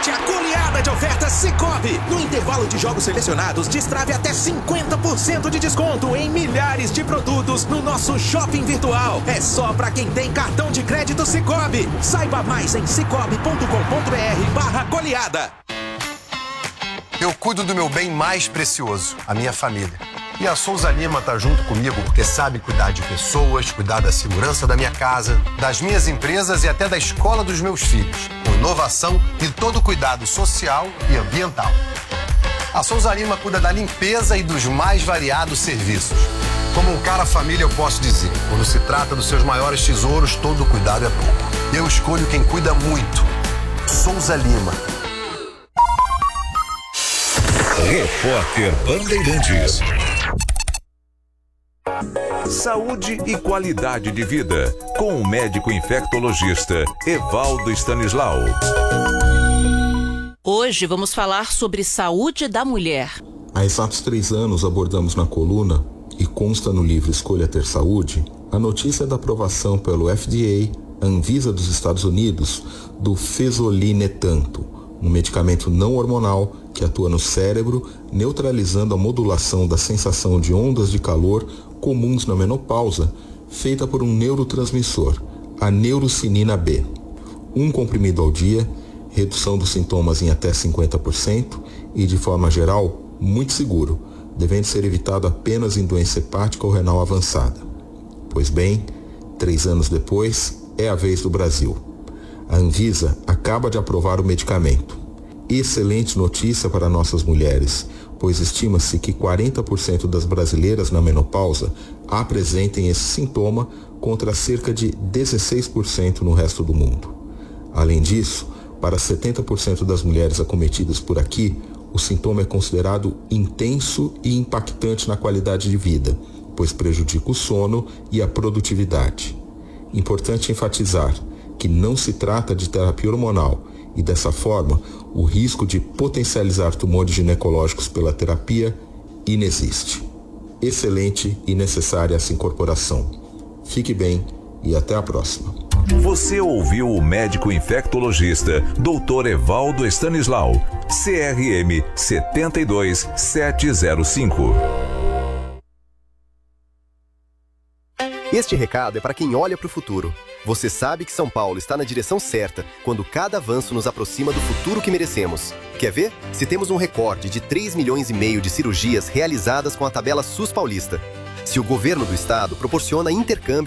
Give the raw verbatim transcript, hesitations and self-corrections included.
Aproveite a goleada de ofertas Sicoob. No intervalo de jogos selecionados, destrave até cinquenta por cento de desconto em milhares de produtos no nosso shopping virtual. É só para quem tem cartão de crédito Sicoob. Saiba mais em cicobi ponto com ponto br barra goleada. Eu cuido do meu bem mais precioso, a minha família. E a Souza Lima tá junto comigo porque sabe cuidar de pessoas, cuidar da segurança da minha casa, das minhas empresas e até da escola dos meus filhos, com inovação e todo cuidado social e ambiental. A Souza Lima cuida da limpeza e dos mais variados serviços. Como um cara família, eu posso dizer, quando se trata dos seus maiores tesouros, todo cuidado é pouco. Eu escolho quem cuida muito. Souza Lima. Repórter Bandeirantes. Saúde e qualidade de vida, com o médico infectologista Evaldo Stanislau. Hoje vamos falar sobre saúde da mulher. Há exatos três anos abordamos na coluna, e consta no livro Escolha Ter Saúde, a notícia da aprovação pelo F D A, Anvisa dos Estados Unidos, do fezolinetanto, um medicamento não hormonal que atua no cérebro, neutralizando a modulação da sensação de ondas de calor comuns na menopausa, feita por um neurotransmissor, a neurocinina B. Um comprimido ao dia, redução dos sintomas em até cinquenta por cento e, de forma geral, muito seguro, devendo ser evitado apenas em doença hepática ou renal avançada. Pois bem, três anos depois, é a vez do Brasil. A Anvisa acaba de aprovar o medicamento. Excelente notícia para nossas mulheres, pois estima-se que quarenta por cento das brasileiras na menopausa apresentem esse sintoma contra cerca de dezesseis por cento no resto do mundo. Além disso, para setenta por cento das mulheres acometidas por aqui, o sintoma é considerado intenso e impactante na qualidade de vida, pois prejudica o sono e a produtividade. Importante enfatizar que não se trata de terapia hormonal e, dessa forma, o risco de potencializar tumores ginecológicos pela terapia inexiste. Excelente e necessária essa incorporação. Fique bem e até a próxima. Você ouviu o médico infectologista doutor Evaldo Stanislau, C R M sete dois sete zero cinco. Este recado é para quem olha para o futuro. Você sabe que São Paulo está na direção certa quando cada avanço nos aproxima do futuro que merecemos. Quer ver? Se temos um recorde de três milhões e meio de cirurgias realizadas com a tabela SUS paulista. Se o governo do estado proporciona intercâmbio